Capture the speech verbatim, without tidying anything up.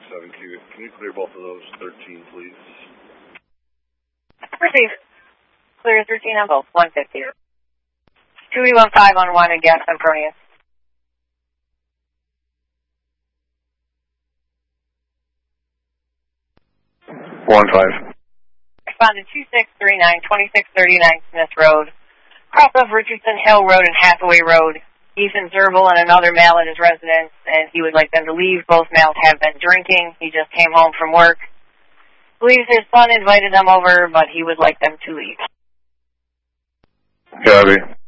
seven Q. Can you clear both of those thirteen, please? Receive. Clear thirteen on both. one fifty. two E one five on one and gas Sempronius. one five. Responded two six three nine, twenty-six thirty-nine Smith Road. Cross of Richardson Hill Road and Hathaway Road. Ethan Zerbel and another male at his residence, and he would like them to leave. Both males have been drinking. He just came home from work. Believes his son invited them over, but he would like them to leave. Copy.